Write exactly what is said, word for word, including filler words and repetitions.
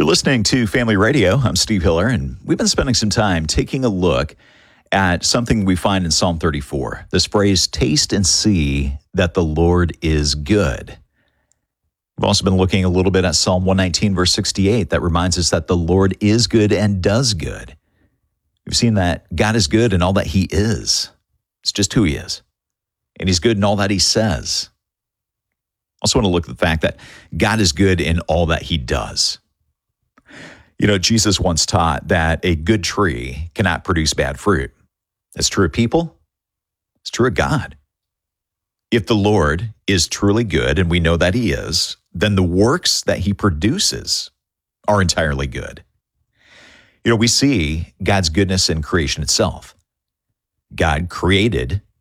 You're listening to Family Radio. I'm Steve Hiller, and we've been spending some time taking a look at something we find in Psalm thirty-four. This phrase, taste and see that the Lord is good. We've also been looking a little bit at Psalm one nineteen, verse sixty-eight, that reminds us that the Lord is good and does good. We've seen that God is good in all that he is. It's just who he is. And he's good in all that he says. Also want to look at the fact that God is good in all that he does. You know, Jesus once taught that a good tree cannot produce bad fruit. It's true of people. It's true of God. If the Lord is truly good, and we know that he is, then the works that he produces are entirely good. You know, we see God's goodness in creation itself. God created